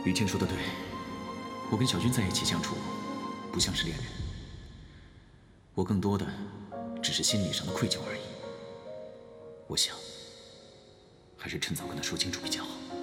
雨静说的对，我跟小军在一起相处，不像是恋人，我更多的只是心理上的愧疚而已。我想，还是趁早跟他说清楚比较好。